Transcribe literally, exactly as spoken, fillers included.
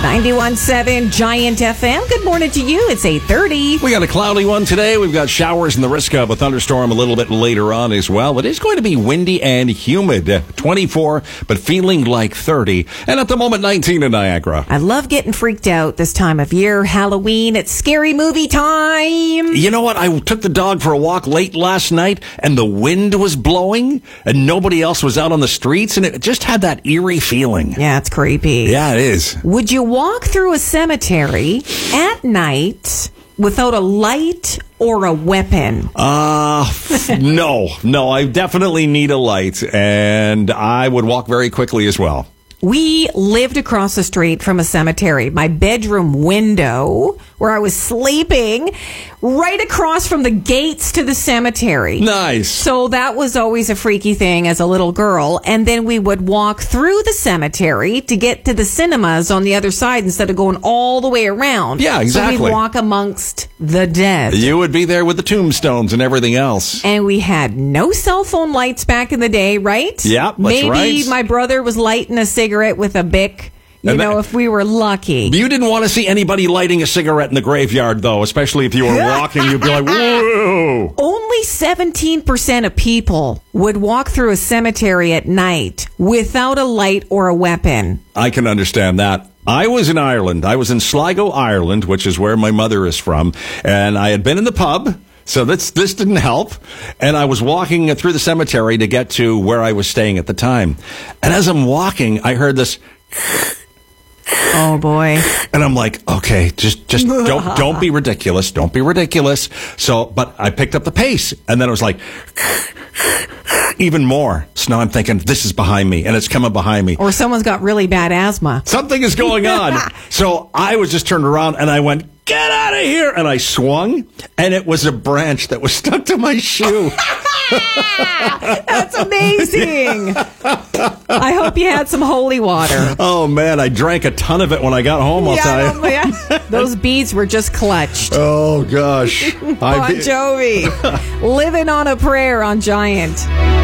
ninety-one point seven Giant F M. Good morning to you. It's eight thirty. We got a cloudy one today. We've got showers and the risk of a thunderstorm a little bit later on as well. It is going to be windy and humid. twenty-four, but feeling like thirty. And at the moment, nineteen in Niagara. I love getting freaked out this time of year. Halloween, it's scary movie time. You know what? I took the dog for a walk late last night, and the wind was blowing, and nobody else was out on the streets, and it just had that eerie feeling. Yeah, it's creepy. Yeah, it is. Would you walk through a cemetery at night without a light or a weapon? Uh, no. No, I definitely need a light, and I would walk very quickly as well. We lived across the street from a cemetery. My bedroom window, where I was sleeping, right across from the gates to the cemetery. Nice. So that was always a freaky thing as a little girl. And then we would walk through the cemetery to get to the cinemas on the other side instead of going all the way around. Yeah, exactly. So we'd walk amongst the dead. You would be there with the tombstones and everything else. And we had no cell phone lights back in the day, right? Yeah, that's Maybe right. my brother was lighting a cigarette with a Bic. You And know, that- if we were lucky. You didn't want to see anybody lighting a cigarette in the graveyard, though, especially if you were walking. You'd be like, whoa. Only seventeen percent of people would walk through a cemetery at night without a light or a weapon. I can understand that. I was in Ireland. I was in Sligo, Ireland, which is where my mother is from. And I had been in the pub. So this this didn't help, and I was walking through the cemetery to get to where I was staying at the time. And as I'm walking, I heard this, Oh, boy. and I'm like, okay, just just don't don't be ridiculous, don't be ridiculous. So, but I picked up the pace, and then it was like even more. So now I'm thinking, this is behind me, and it's coming behind me. Or someone's got really bad asthma. Something is going on. So I was just turned around, and I went, get out of here! And I swung, and it was a branch that was stuck to my shoe. That's amazing. I hope you had some holy water. Oh, man, I drank a ton of it when I got home, I'll tell you. Yeah, yeah. Those beads were just clutched. Oh, gosh. Bon Jovi. Living on a prayer on Giant.